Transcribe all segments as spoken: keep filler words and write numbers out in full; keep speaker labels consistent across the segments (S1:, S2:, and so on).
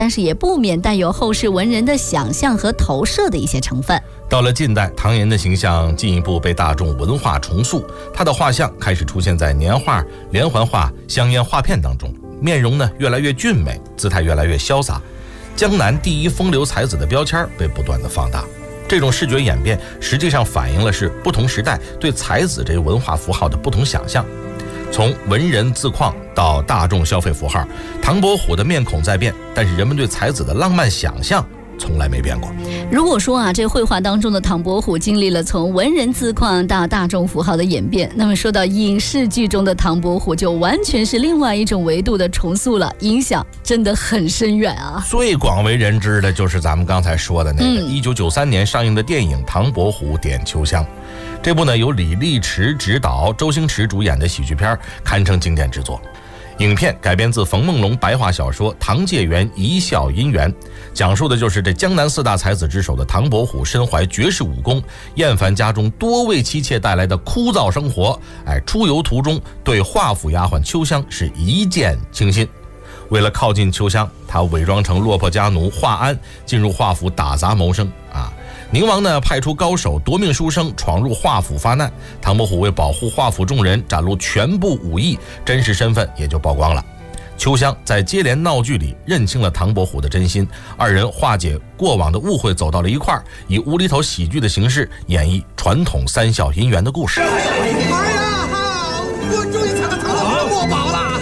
S1: 但是也不免带有后世文人的想象和投射的一些成分。
S2: 到了近代，唐寅的形象进一步被大众文化重塑，他的画像开始出现在年画、连环画、香烟画片当中，面容呢越来越俊美，姿态越来越潇洒，江南第一风流才子的标签被不断的放大。这种视觉演变实际上反映了是不同时代对才子这一文化符号的不同想象。从文人自况到大众消费符号，唐伯虎的面孔在变，但是人们对才子的浪漫想象从来没变过。
S1: 如果说啊，这绘画当中的唐伯虎经历了从文人自况到大众符号的演变，那么说到影视剧中的唐伯虎，就完全是另外一种维度的重塑了，影响真的很深远啊。
S2: 最广为人知的就是咱们刚才说的那个一九九三年上映的电影《唐伯虎点秋香》。这部呢由李立池执导，周星驰主演的喜剧片，堪称经典之作。影片改编自冯梦龙白话小说《唐介元一笑姻缘》，讲述的就是这江南四大才子之首的唐伯虎身怀绝世武功，厌烦家中多位妻妾带来的枯燥生活，哎，出游途中对华府丫鬟秋香是一见倾心。为了靠近秋香，他伪装成落魄家奴华安，进入华府打杂谋生啊。宁王呢派出高手夺命书生闯入华府发难，唐伯虎为保护华府众人展露全部武艺，真实身份也就曝光了。秋香在接连闹剧里认清了唐伯虎的真心，二人化解过往的误会，走到了一块儿，以无厘头喜剧的形式演绎传统三笑姻缘的故事。
S3: 哎呀，我终于抢到唐伯虎墨宝了！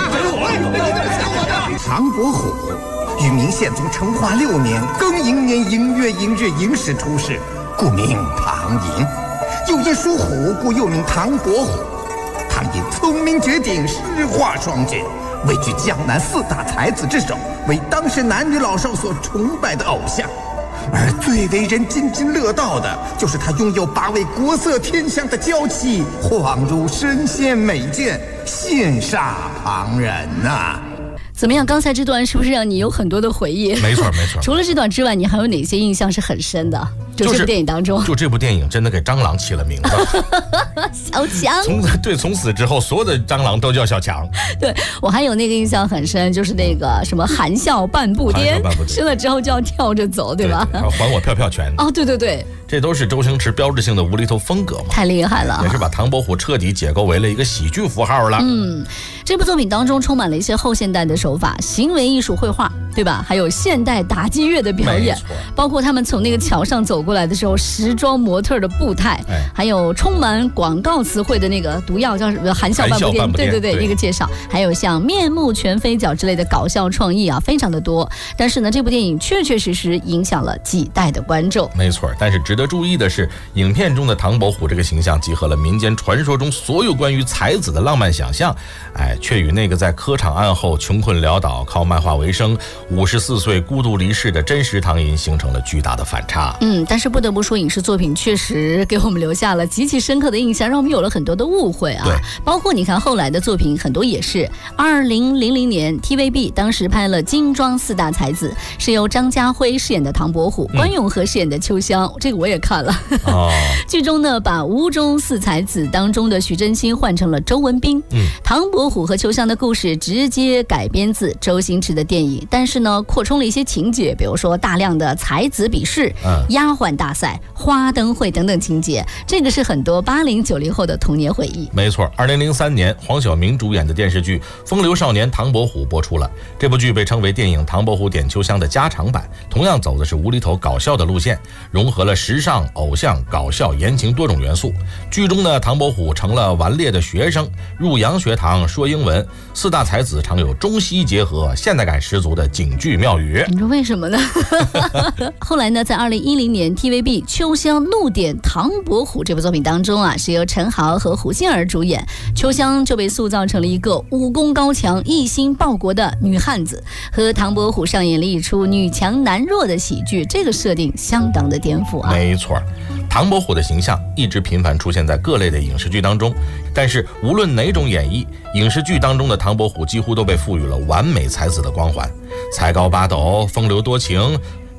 S3: 唐伯虎与明宪宗成化六年庚寅年寅月寅日寅时出世，故名唐寅。又因属虎，故又名唐伯虎。唐寅聪明绝顶，诗画双绝，位居江南四大才子之首，为当时男女老少所崇拜的偶像。而最为人津津乐道的，就是他拥有八位国色天香的娇妻，恍如神仙美眷，羡煞旁人呐、啊。
S1: 怎么样？刚才这段是不是让你有很多的回忆？
S2: 没错没错。
S1: 除了这段之外，你还有哪些印象是很深的？就这部电影当中，
S2: 就这部电影真的给蟑螂起了名字，
S1: 小强。
S2: 从对从此之后，所有的蟑螂都叫小强。
S1: 对，我还有那个印象很深，就是那个什么含笑半步颠，吃了之后就要跳着走，对吧？
S2: 对对，还我票票拳。
S1: 哦，对对对。
S2: 这都是周星驰标志性的无厘头风格嘛，
S1: 太厉害了，
S2: 也是把唐伯虎彻底解构为了一个喜剧符号了。
S1: 嗯，这部作品当中充满了一些后现代的手法，行为艺术绘画，对吧？还有现代打击乐的表演，包括他们从那个桥上走过来的时候，时装模特的步态，哎、还有充满广告词汇的那个毒药叫什么？含笑半步颠，对对对，那个介绍，还有像面目全非脚之类的搞笑创意啊，非常的多。但是呢，这部电影确确实实影响了几代的观众。
S2: 没错，但是值得注意的是，影片中的唐伯虎这个形象集合了民间传说中所有关于才子的浪漫想象，哎，却与那个在科场案后穷困潦倒、靠漫画为生、五十四岁孤独离世的真实唐寅形成了巨大的反差。
S1: 嗯，但是不得不说，影视作品确实给我们留下了极其深刻的印象，让我们有了很多的误会啊。
S2: 对，
S1: 包括你看后来的作品很多也是。二零零零年 T V B 当时拍了《精装四大才子》，是由张家辉饰演的唐伯虎，关咏荷饰演的秋香，这个我也看了。哦，剧中呢把吴中四才子当中的徐真卿换成了周文斌。嗯，唐伯虎和秋香的故事直接改编自周星驰的电影，但是呢扩充了一些情节，比如说大量的才子比试、嗯、丫鬟大赛、花灯会等等情节，这个是很多八零九零后的童年回忆。
S2: 没错，二零零三年黄晓明主演的电视剧《风流少年唐伯虎》播出了，这部剧被称为电影《唐伯虎点秋香》的加长版，同样走的是无厘头搞笑的路线，融合了时尚、偶像、搞笑、言情多种元素。剧中呢，唐伯虎成了顽劣的学生，入洋学堂说英文，四大才子常有中西结合、现代感十足的警句妙语。
S1: 你说为什么呢？后来呢，在二零一零年 T V B《秋香怒点唐伯虎》这部作品当中啊，是由陈豪和胡杏儿主演，秋香就被塑造成了一个武功高强、一心报国的女汉子，和唐伯虎上演了一出女强男弱的喜剧，这个设定相当的颠覆啊。
S2: 没错，唐伯虎的形象一直频繁出现在各类的影视剧当中，但是无论哪种演绎，影视剧当中的唐伯虎几乎都被赋予了完美才子的光环，才高八斗、风流多情，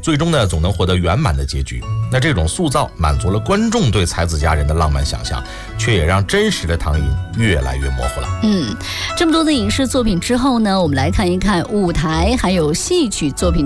S2: 最终呢总能获得圆满的结局。那这种塑造满足了观众对才子佳人的浪漫想象，却也让真实的唐寅越来越模糊了。
S1: 嗯，这么多的影视作品之后呢，我们来看一看舞台还有戏曲作品